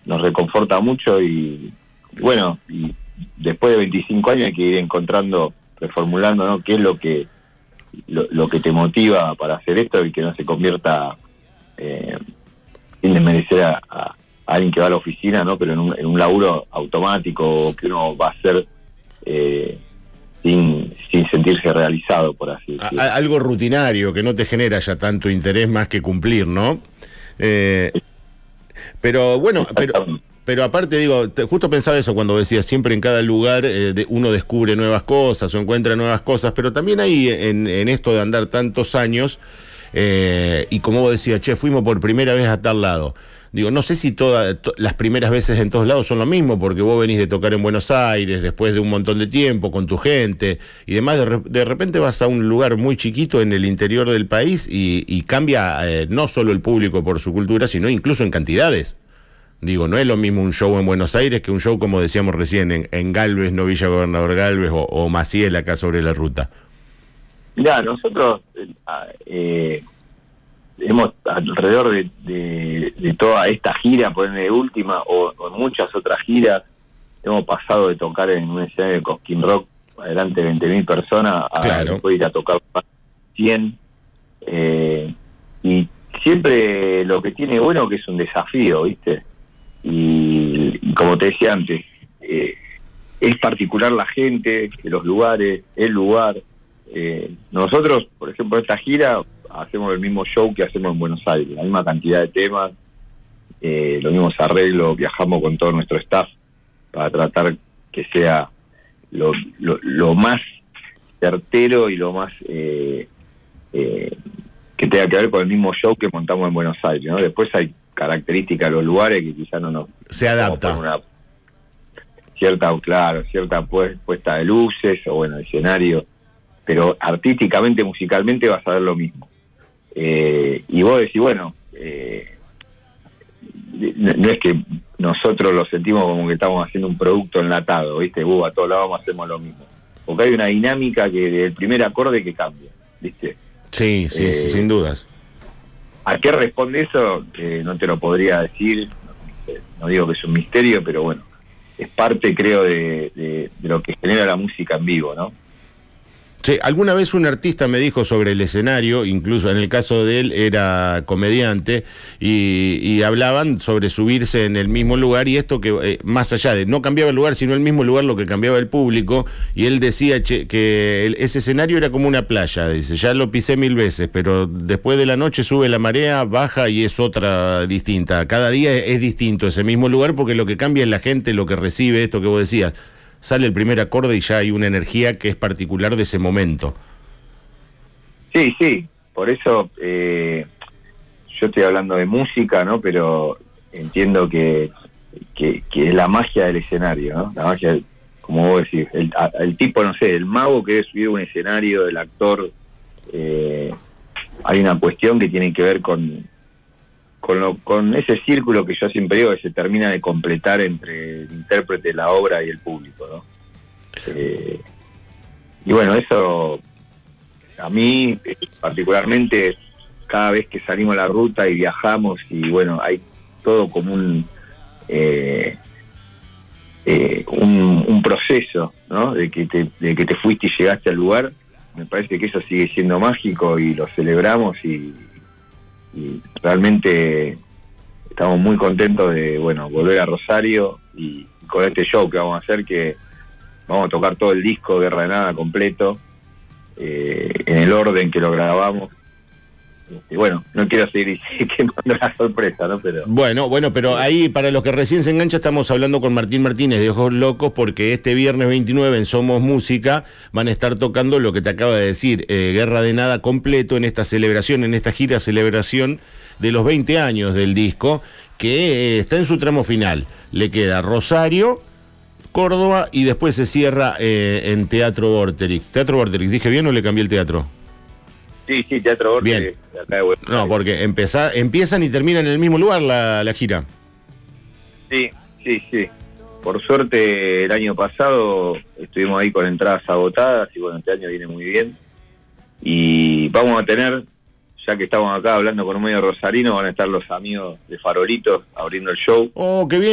nos reconforta mucho y bueno, y después de 25 años hay que ir encontrando, reformulando, ¿no? ¿Qué es lo que te motiva para hacer esto y que no se convierta, sin desmerecer a alguien que va a la oficina, ¿no? Pero en un laburo automático que uno va a hacer sin sentirse realizado, por así decirlo. Algo rutinario que no te genera ya tanto interés más que cumplir, ¿no? Pero bueno, pero aparte digo, justo pensaba eso cuando decías, siempre en cada lugar uno descubre nuevas cosas o encuentra nuevas cosas, pero también hay en esto de andar tantos años, y como vos decías, fuimos por primera vez a tal lado. Digo, no sé si las primeras veces en todos lados son lo mismo, porque vos venís de tocar en Buenos Aires después de un montón de tiempo con tu gente y demás, de repente vas a un lugar muy chiquito en el interior del país y cambia no solo el público por su cultura, sino incluso en cantidades. Digo, no es lo mismo un show en Buenos Aires que un show, como decíamos recién, en Galvez, no Villa Gobernador Galvez o Maciel, acá sobre la ruta. Mirá, nosotros hemos, alrededor de toda esta gira, por ejemplo, de última, o en muchas otras giras, hemos pasado de tocar en un escenario de Cosquín Rock adelante de 20.000 personas a después ir a tocar 100, y siempre lo que tiene bueno que es un desafío, ¿viste? Y como te decía antes, es particular la gente, los lugares, el lugar. Nosotros, por ejemplo, esta gira hacemos el mismo show que hacemos en Buenos Aires, la misma cantidad de temas, los mismos arreglos, viajamos con todo nuestro staff para tratar que sea lo más certero y lo más que tenga que ver con el mismo show que montamos en Buenos Aires, ¿no? Después hay características de los lugares que quizás no nos... Se adapta. Cierta puesta de luces o bueno, escenario, pero artísticamente, musicalmente vas a ver lo mismo. Y vos decís, bueno, no es que nosotros lo sentimos como que estamos haciendo un producto enlatado, ¿viste? A todos lados hacemos lo mismo. Porque hay una dinámica que del primer acorde que cambia, ¿viste? Sí, sin dudas. ¿A qué responde eso? No te lo podría decir, no digo que es un misterio, pero bueno, es parte, creo, de lo que genera la música en vivo, ¿no? Sí, alguna vez un artista me dijo sobre el escenario, incluso en el caso de él era comediante, y hablaban sobre subirse en el mismo lugar, y esto que más allá de no cambiaba el lugar, sino el mismo lugar lo que cambiaba el público, y él decía que ese escenario era como una playa, dice, ya lo pisé 1000 veces, pero después de la noche sube la marea, baja y es otra distinta, cada día es distinto ese mismo lugar, porque lo que cambia es la gente, lo que recibe, esto que vos decías. Sale el primer acorde y ya hay una energía que es particular de ese momento. Sí, por eso yo estoy hablando de música, ¿no? Pero entiendo que es la magia del escenario, ¿no? La magia, como vos decís, el tipo, no sé, el mago que debe subir a un escenario, el actor, hay una cuestión que tiene que ver con ese círculo que yo siempre digo que se termina de completar entre el intérprete, la obra y el público, ¿no? Y bueno, eso a mí particularmente, cada vez que salimos a la ruta y viajamos y bueno, hay todo como un proceso, ¿no? De que te fuiste y llegaste al lugar. Me parece que eso sigue siendo mágico y lo celebramos y realmente estamos muy contentos de volver a Rosario y con este show que vamos a hacer, que vamos a tocar todo el disco Guerra de Nada completo, en el orden que lo grabamos. Bueno, no quiero seguir quemando la sorpresa, ¿no? Pero bueno, pero ahí, para los que recién se enganchan, estamos hablando con Martín Martínez de Ojos Locos, porque este viernes 29 en Somos Música van a estar tocando lo que te acaba de decir, Guerra de Nada completo, en esta celebración, en esta gira celebración de los 20 años del disco, que está en su tramo final. Le queda Rosario, Córdoba y después se cierra en Teatro Vorterix. ¿Teatro Vorterix? ¿Dije bien o le cambié el teatro? Sí, Teatro Vorterix. No, porque empiezan y terminan en el mismo lugar la gira. Sí. Por suerte el año pasado estuvimos ahí con entradas agotadas y bueno, este año viene muy bien. Y vamos a tener, ya que estamos acá hablando con un medio rosarino, van a estar los amigos de Farolitos abriendo el show. Oh, qué bien.